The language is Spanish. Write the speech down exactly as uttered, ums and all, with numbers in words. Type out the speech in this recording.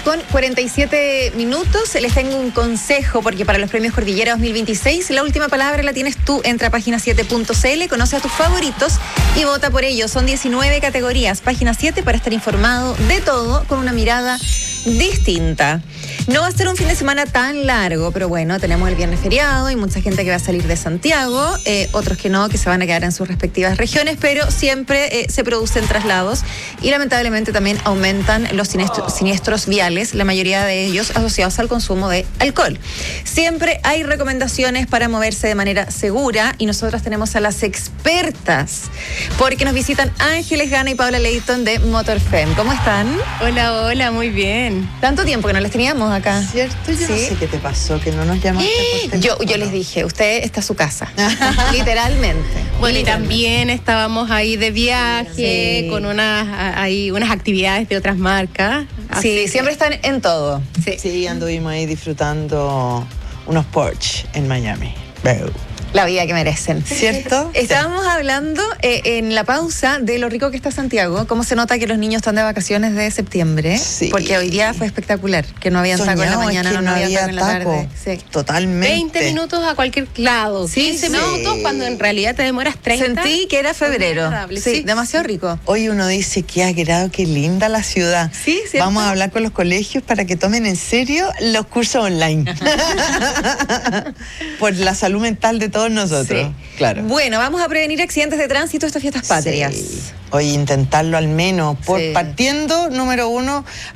con cuarenta y siete minutos. Les tengo un consejo porque para los premios Cordillera dos mil veintiséis la última palabra la tienes tú. Entra a página siete punto c l, conoce a tus favoritos y vota por ellos. Son diecinueve categorías. Página siete para estar informado de todo con una mirada distinta. No va a ser un fin de semana tan largo, pero bueno, tenemos el viernes feriado y mucha gente que va a salir de Santiago, eh, otros que no, que se van a quedar en sus respectivas regiones, pero siempre eh, se producen traslados y lamentablemente también aumentan los siniestros, siniestros viales, la mayoría de ellos asociados al consumo de alcohol. Siempre hay recomendaciones para moverse de manera segura y nosotros tenemos a las expertas, porque nos visitan Ángeles Gana y Paula Leighton de Motorfem. ¿Cómo están? Hola, hola, muy bien. Tanto tiempo que no les teníamos acá. ¿Cierto? Yo ¿Sí? no sé qué te pasó, que no nos llamaste por Yo, teléfono. yo les dije, usted está a su casa. Literalmente. Bueno, y Literalmente. también estábamos ahí de viaje, Sí. con unas, ahí, unas actividades de otras marcas. Sí, siempre están en todo. Sí. Sí, anduvimos ahí disfrutando unos Porsche en Miami. Beu. La vida que merecen. ¿Cierto? Estábamos hablando eh, en la pausa de lo rico que está Santiago, cómo se nota que los niños están de vacaciones de septiembre, Sí. porque hoy día fue espectacular, que no habían taco en la Soñado, mañana, es que no, no había taco en la taco. tarde. Sí. Totalmente. veinte minutos a cualquier lado, Sí, quince sí. minutos cuando en realidad te demoras treinta. Sentí que era febrero. Agradable, Sí, sí. demasiado rico. Hoy uno dice, qué agrado, qué linda la ciudad. Sí, ¿cierto? Vamos a hablar con los colegios para que tomen en serio los cursos online. Por la salud mental de todos nosotros. Sí. Claro. Bueno, vamos a prevenir accidentes de tránsito estas fiestas patrias. Sí. Oye, intentarlo al menos, por Sí. partiendo, número uno,